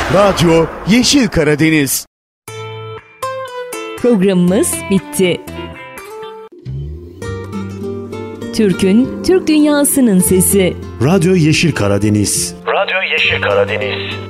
Radyo Yeşil Karadeniz. Programımız bitti. Türk'ün, Türk dünyasının sesi. Radyo Yeşil Karadeniz. Radyo Yeşil Karadeniz.